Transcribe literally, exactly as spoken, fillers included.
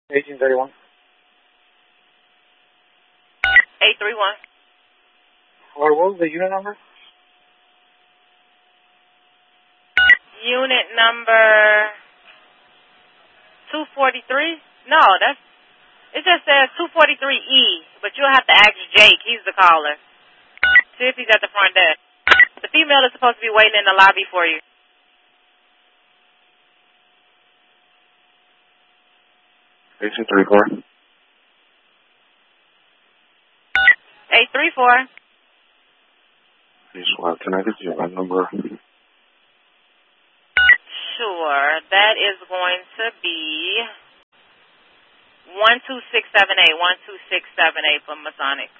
eighteen thirty-one. eight three one. What was the unit number? Unit number two forty-three? No, that's, it just says two forty-three E, but you'll have to ask Jake. He's the caller. See if he's at the front desk. The female is supposed to be waiting in the lobby for you. eighteen thirty-four. eight three four. Please, well, can I get your line number? Sure. That is going to be one two six seven eight. one two six seven eight for Masonic.